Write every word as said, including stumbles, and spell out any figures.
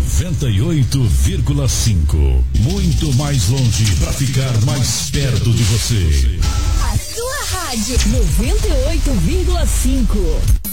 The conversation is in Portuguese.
noventa e oito vírgula cinco. Muito mais longe para ficar mais perto de você. A sua rádio noventa e oito vírgula cinco.